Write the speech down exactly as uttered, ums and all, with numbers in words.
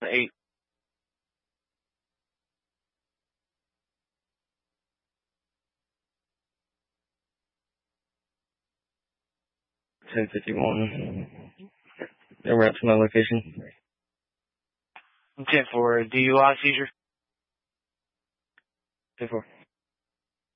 eight. ten fifty-one. They were to my location. ten four, D U I seizure. ten four.